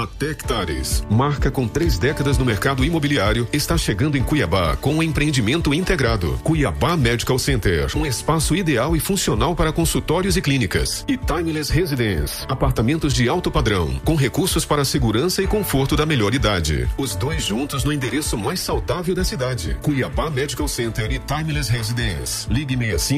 Tectares, marca com 3 décadas no mercado imobiliário, está chegando em Cuiabá com um empreendimento integrado. Cuiabá Medical Center, um espaço ideal e funcional para consultórios e clínicas. E Timeless Residence, apartamentos de alto padrão, com recursos para segurança e conforto da melhor idade. Os dois juntos no endereço mais saudável da cidade. Cuiabá Medical Center e Timeless Residence. Ligue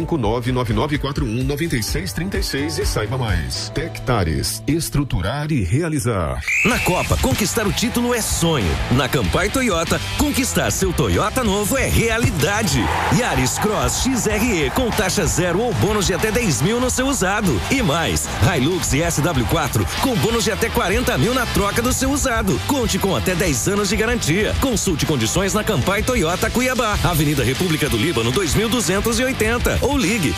65999419636 e saiba mais. Tectares, estruturar e realizar. Na Copa, conquistar o título é sonho. Na Campai Toyota, conquistar seu Toyota novo é realidade. Yaris Cross XRE com taxa zero ou bônus de até 10 mil no seu usado. E mais, Hilux e SW4 com bônus de até 40 mil na troca do seu usado. Conte com até 10 anos de garantia. Consulte condições na Campai Toyota Cuiabá, Avenida República do Líbano 2280 ou ligue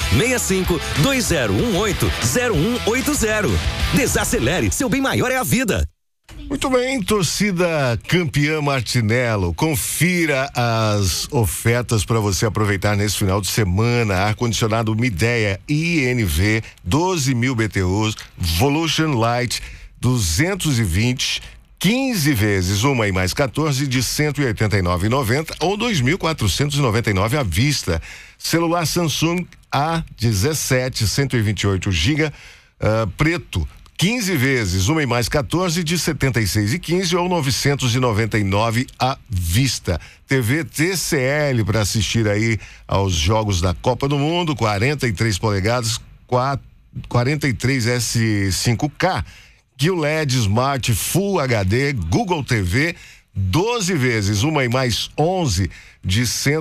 65-2018-0180. Desacelere, seu bem maior é a vida. Muito bem, torcida campeã Martinello, confira as ofertas para você aproveitar nesse final de semana. Ar-condicionado Midea INV 12.000 BTUs, Volution Light 220, 15 vezes, uma e mais 14 de 189,90 ou 2.499 à vista. Celular Samsung A17 128 GB preto, 15 vezes, uma e mais 14 de 76,15 ou 999 à vista. TV TCL para assistir aí aos jogos da Copa do Mundo, 43 polegadas, 43 S5K. QLED Smart Full HD, Google TV, 12 vezes, uma e mais 11 de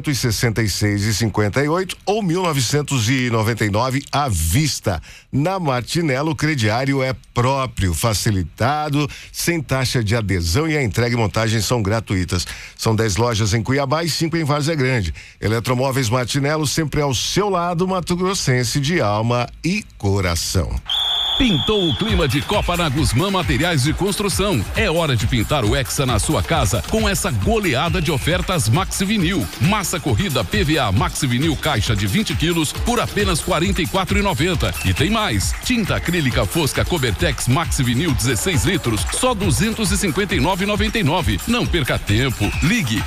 166,58 ou 1.999 à vista. Na Martinello, o crediário é próprio, facilitado, sem taxa de adesão e a entrega e montagem são gratuitas. São 10 lojas em Cuiabá e 5 em Várzea Grande. Eletromóveis Martinello, sempre ao seu lado, Mato Grossense de alma e coração. Pintou o clima de Copa na Guzmã Materiais de Construção. É hora de pintar o Hexa na sua casa com essa goleada de ofertas Maxi Vinil. Massa corrida PVA Maxi Vinil caixa de 20 quilos por apenas R$ 44,90. E tem mais. Tinta acrílica fosca Cobertex Maxi Vinil 16 litros, só R$ 259,99. Não perca tempo. Ligue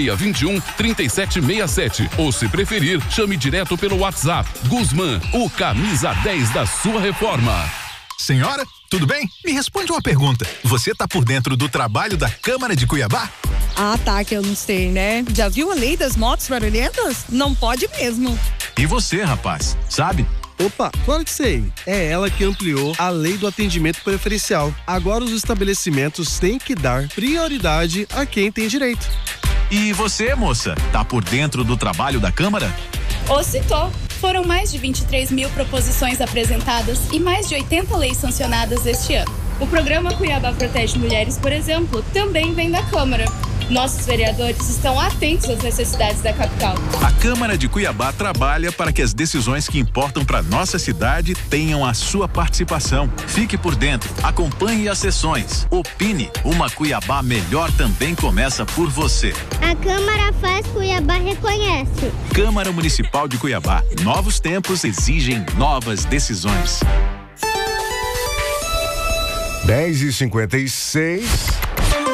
3621-3767 ou, se preferir, chame direto pelo WhatsApp. Guzmã, o camisa 10 da sua reforma. Senhora, tudo bem? Me responde uma pergunta. Você tá por dentro do trabalho da Câmara de Cuiabá? Ah, tá, que eu não sei, né? Já viu a lei das motos barulhentas? Não pode mesmo. E você, rapaz, sabe? Opa, claro que sei. É ela que ampliou a lei do atendimento preferencial. Agora os estabelecimentos têm que dar prioridade a quem tem direito. E você, moça, tá por dentro do trabalho da Câmara? Ô, citou. Foram mais de 23 mil proposições apresentadas e mais de 80 leis sancionadas este ano. O programa Cuiabá Protege Mulheres, por exemplo, também vem da Câmara. Nossos vereadores estão atentos às necessidades da capital. A Câmara de Cuiabá trabalha para que as decisões que importam para nossa cidade tenham a sua participação. Fique por dentro, acompanhe as sessões, opine. Uma Cuiabá melhor também começa por você. A Câmara faz, Cuiabá reconhece. Câmara Municipal de Cuiabá. Novos tempos exigem novas decisões. 10h56.